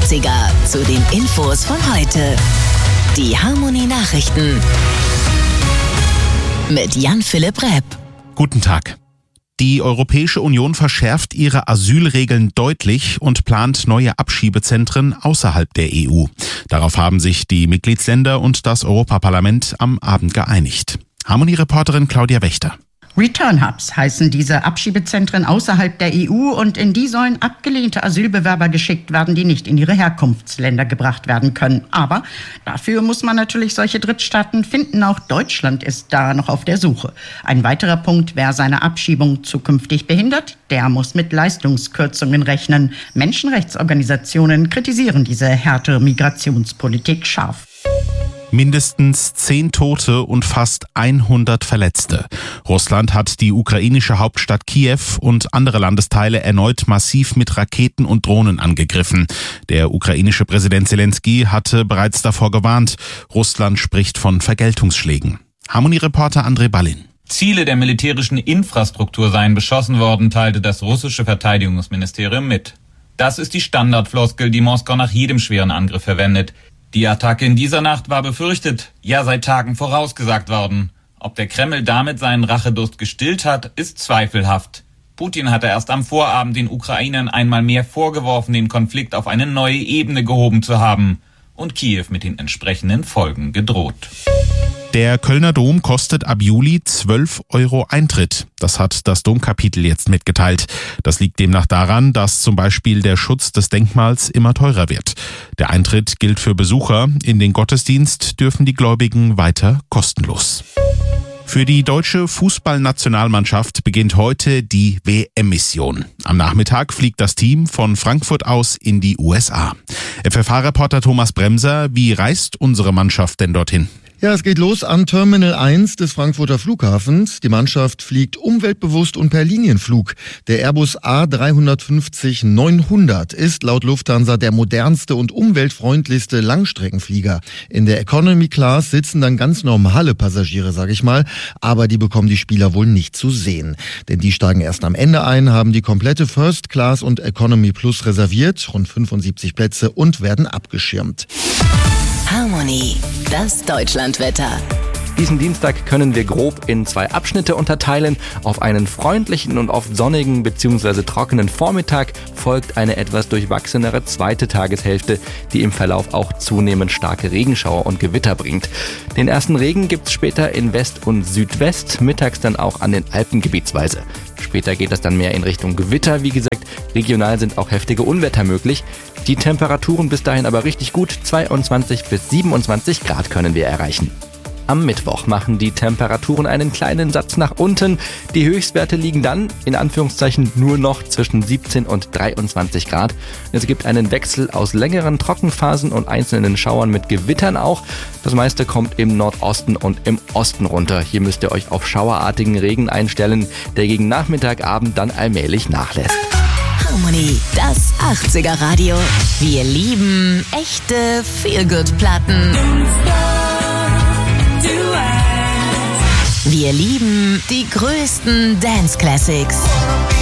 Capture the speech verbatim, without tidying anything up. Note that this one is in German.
achtziger zu den Infos von heute. Die Harmonie-Nachrichten mit Jan-Philipp Repp. Guten Tag. Die Europäische Union verschärft ihre Asylregeln deutlich und plant neue Abschiebezentren außerhalb der E U. Darauf haben sich die Mitgliedsländer und das Europaparlament am Abend geeinigt. Harmonie-Reporterin Claudia Wächter. Return Hubs heißen diese Abschiebezentren außerhalb der E U und in die sollen abgelehnte Asylbewerber geschickt werden, die nicht in ihre Herkunftsländer gebracht werden können. Aber dafür muss man natürlich solche Drittstaaten finden. Auch Deutschland ist da noch auf der Suche. Ein weiterer Punkt: Wer seine Abschiebung zukünftig behindert, der muss mit Leistungskürzungen rechnen. Menschenrechtsorganisationen kritisieren diese härtere Migrationspolitik scharf. Mindestens zehn Tote und fast hundert Verletzte. Russland hat die ukrainische Hauptstadt Kiew und andere Landesteile erneut massiv mit Raketen und Drohnen angegriffen. Der ukrainische Präsident Zelensky hatte bereits davor gewarnt. Russland spricht von Vergeltungsschlägen. Harmonie-Reporter Andrei Ballin. Ziele der militärischen Infrastruktur seien beschossen worden, teilte das russische Verteidigungsministerium mit. Das ist die Standardfloskel, die Moskau nach jedem schweren Angriff verwendet. Die Attacke in dieser Nacht war befürchtet, ja seit Tagen vorausgesagt worden. Ob der Kreml damit seinen Rachedurst gestillt hat, ist zweifelhaft. Putin hatte erst am Vorabend den Ukrainern einmal mehr vorgeworfen, den Konflikt auf eine neue Ebene gehoben zu haben und Kiew mit den entsprechenden Folgen gedroht. Der Kölner Dom kostet ab Juli zwölf Euro Eintritt. Das hat das Domkapitel jetzt mitgeteilt. Das liegt demnach daran, dass zum Beispiel der Schutz des Denkmals immer teurer wird. Der Eintritt gilt für Besucher. In den Gottesdienst dürfen die Gläubigen weiter kostenlos. Für die deutsche Fußballnationalmannschaft beginnt heute die W M-Mission. Am Nachmittag fliegt das Team von Frankfurt aus in die U S A. F F H-Reporter Thomas Bremser, wie reist unsere Mannschaft denn dorthin? Ja, es geht los an Terminal eins des Frankfurter Flughafens. Die Mannschaft fliegt umweltbewusst und per Linienflug. Der Airbus A drei fünfzig neunhundert ist laut Lufthansa der modernste und umweltfreundlichste Langstreckenflieger. In der Economy Class sitzen dann ganz normale Passagiere, sag ich mal, aber die bekommen die Spieler wohl nicht zu sehen. Denn die steigen erst am Ende ein, haben die komplette First Class und Economy Plus reserviert, rund fünfundsiebzig Plätze, und werden abgeschirmt. Harmonie, das Deutschlandwetter. Diesen Dienstag können wir grob in zwei Abschnitte unterteilen. Auf einen freundlichen und oft sonnigen bzw. trockenen Vormittag folgt eine etwas durchwachsenere zweite Tageshälfte, die im Verlauf auch zunehmend starke Regenschauer und Gewitter bringt. Den ersten Regen gibt's später in West und Südwest, mittags dann auch an den Alpen gebietsweise. Später geht es dann mehr in Richtung Gewitter. Wie gesagt, regional sind auch heftige Unwetter möglich. Die Temperaturen bis dahin aber richtig gut. zweiundzwanzig bis siebenundzwanzig Grad können wir erreichen. Am Mittwoch machen die Temperaturen einen kleinen Satz nach unten. Die Höchstwerte liegen dann, in Anführungszeichen, nur noch zwischen siebzehn und dreiundzwanzig Grad. Es gibt einen Wechsel aus längeren Trockenphasen und einzelnen Schauern mit Gewittern auch. Das meiste kommt im Nordosten und im Osten runter. Hier müsst ihr euch auf schauerartigen Regen einstellen, der gegen Nachmittag, Abend dann allmählich nachlässt. Harmonie, das achtziger Radio. Wir lieben echte Feel-Good-Platten. Wir lieben die größten Dance-Classics.